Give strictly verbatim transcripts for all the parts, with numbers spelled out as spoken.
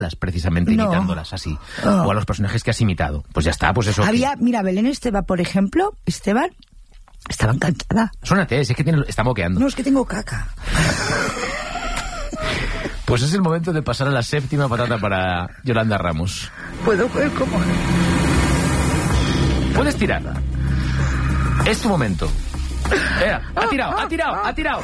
precisamente no. imitándolas así, oh. o a los personajes que has imitado. Pues ya está, pues eso. Había, que... mira, Belén Esteban, por ejemplo, Esteban, estaba encantada. Suénate, es que tiene, está moqueando. No, es que tengo caca. Pues es el momento de pasar a la séptima patata para Yolanda Ramos. Puedo ver cómo... Puedes tirarla. Es tu momento. Espera, ha tirado, ha tirado, ha tirado.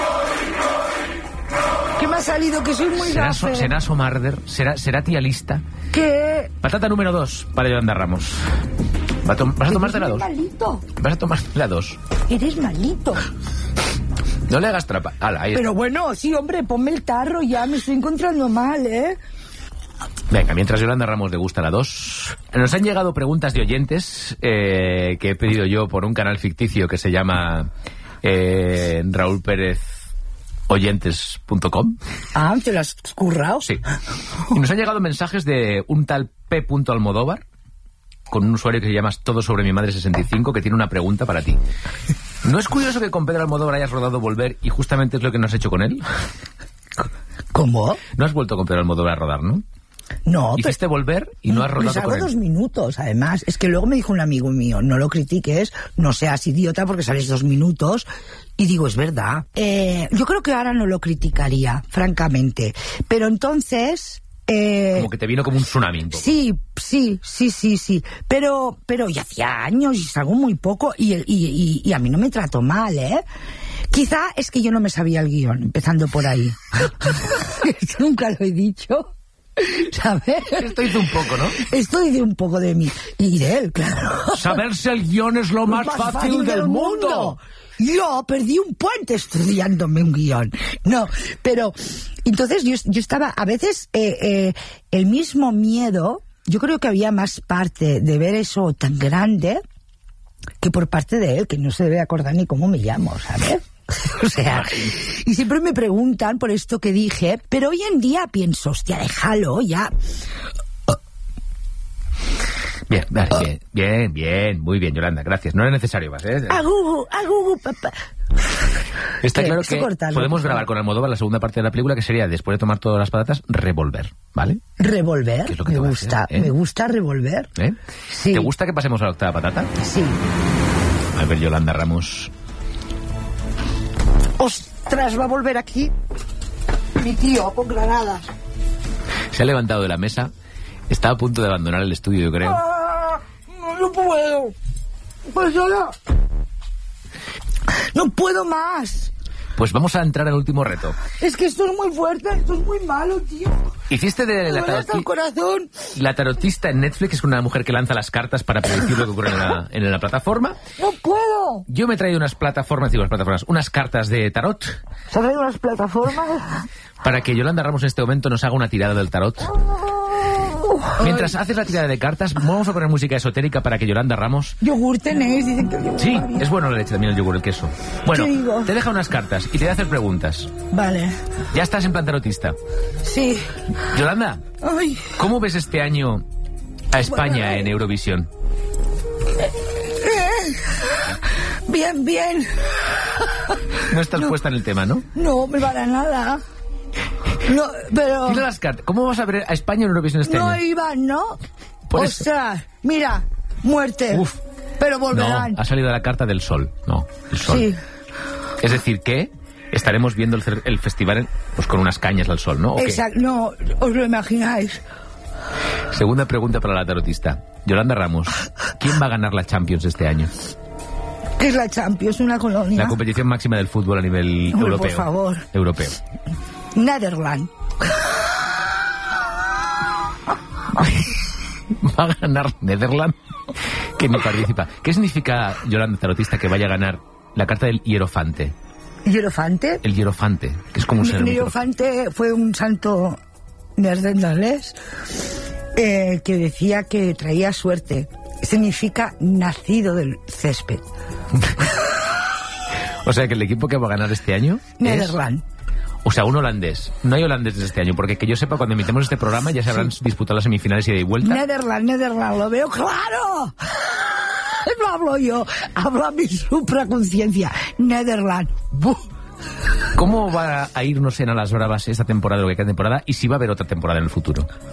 ¿Qué me ha salido? Que soy muy ¿Será, gafe. so, ¿Será Somarder? ¿Será, ¿Será tía lista? ¿Qué? Patata número dos para Yolanda Ramos. Va a tom- ¿Vas a tomarte la dos? Malito. Vas a tomarte la dos. Eres malito. No le hagas trampa. Ala, ahí está. Pero bueno, sí, hombre, ponme el tarro ya, me estoy encontrando mal, ¿eh? Venga, mientras Yolanda Ramos degusta la dos, nos han llegado preguntas de oyentes eh, que he pedido yo por un canal ficticio que se llama eh, Raúl Pérez oyentes punto com. Ah, ¿te lo has currado? Sí. Y nos han llegado mensajes de un tal P. Almodóvar, con un usuario que se llama Todo sobre mi madre sesenta y cinco, que tiene una pregunta para ti. ¿No es curioso que con Pedro Almodóvar hayas rodado Volver y justamente es lo que no has hecho con él? ¿Cómo? No has vuelto con Pedro Almodóvar a rodar, ¿no? No, Hiciste pero... Volver y no has rodado pues hago con él. dos minutos, además. Es que luego me dijo un amigo mío, no lo critiques, no seas idiota porque sales dos minutos. Y digo, es verdad. Eh, yo creo que ahora no lo criticaría, francamente. Pero entonces... Eh, Como que te vino como un tsunami un poco. Sí, sí, sí, sí, sí. Pero, pero ya hacía años y salgo muy poco y, y, y, y a mí no me trato mal, ¿eh? Quizá es que yo no me sabía el guión, empezando por ahí. Esto nunca lo he dicho. ¿Sabes? Esto hizo un poco, ¿no? Esto dice un poco de mí. Y de él, claro. Saberse el guión es lo más, más fácil, fácil del, del mundo. mundo. Yo perdí un puente estudiándome un guión. No, pero... Entonces yo, yo estaba... A veces eh, eh, el mismo miedo... Yo creo que había más parte de ver eso tan grande que por parte de él, que no se debe acordar ni cómo me llamo, ¿sabes? O sea, y siempre me preguntan por esto que dije, pero hoy en día pienso, hostia, déjalo, ya... Bien, vale, bien, bien, bien, muy bien, Yolanda, gracias. No era necesario más, ¿eh? Agugu, agugu, papá. Está ¿Qué? claro Esto que cortarlo, podemos por favor. grabar con Almodóvar la segunda parte de la película, que sería, después de tomar todas las patatas, Revolver, ¿vale? Revolver, ¿Qué es lo que me te va a gusta, hacer, eh? me gusta revolver. ¿Eh? Sí. ¿Te gusta que pasemos a la octava patata? Sí. A ver, Yolanda Ramos. Ostras, va a volver aquí mi tío con granadas. Se ha levantado de la mesa, está a punto de abandonar el estudio, yo creo. ¡Ah! No, no puedo. Pues ahora... No puedo más. Pues vamos a entrar al último reto. Es que esto es muy fuerte, esto es muy malo, tío. Hiciste de Me la, duele hasta taroti- el corazón. la tarotista en Netflix, es una mujer que lanza las cartas para predecir lo que ocurre en la, en la plataforma. No puedo. Yo me he traído unas plataformas, digo, unas plataformas, unas cartas de tarot ¿Se han traído unas plataformas? para que Yolanda Ramos en este momento nos haga una tirada del tarot. Mientras haces la tirada de cartas, vamos a poner música esotérica para que Yolanda Ramos... Yogur tenéis, dicen que yogur. Sí, María. es bueno la leche también, el yogur, el queso. Bueno, ¿Qué digo? te deja unas cartas y te hace preguntas. Vale. Ya estás en plan tarotista. Sí. Yolanda, Ay. ¿cómo ves este año a España Bueno, en Eurovisión? Bien, bien. No estás No. puesta en el tema, ¿no? No, me para nada. No, pero... Tira las cartas. ¿Cómo vas a ver a España en Eurovisión este No año? iban, ¿no? Por eso. Ostras, mira, muerte. Uf. Pero No, volverán. ha salido la carta del sol. No, el sol. Sí. Es decir, que estaremos viendo el, cer- el festival pues con unas cañas al sol, ¿no? ¿O qué? Exacto, no, os lo imagináis. Segunda pregunta para la tarotista. Yolanda Ramos, ¿quién va a ganar la Champions este año? ¿Qué es la Champions? Una colonia. La competición máxima del fútbol a nivel Hombre, europeo. por favor. Europeo. Netherlands. ¿Va a ganar Netherlands? Que ni participa. ¿Qué significa, Yolanda Tarotista, que vaya a ganar la carta del hierofante? ¿Hierofante? El hierofante, que es como un ser El muy- hierofante fue un santo neerlandés eh, que decía que traía suerte. Significa nacido del césped. O sea, que el equipo que va a ganar este año es... Netherlands. O sea, un holandés. No hay holandeses este año, porque que yo sepa, cuando emitemos este programa ya se habrán disputado las semifinales y de vuelta. Netherlands, Netherlands, lo veo claro. No hablo yo, hablo a mi supraconciencia. Netherlands. Buh. ¿Cómo va a irnos en a las bravas esta temporada, lo que queda de temporada, y si va a haber otra temporada en el futuro?